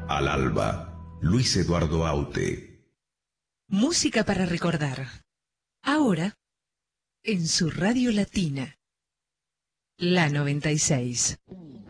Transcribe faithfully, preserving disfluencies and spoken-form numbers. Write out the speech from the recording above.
Al alba, Luis Eduardo Aute. Música para recordar. Ahora, en su radio latina. La noventa y seis.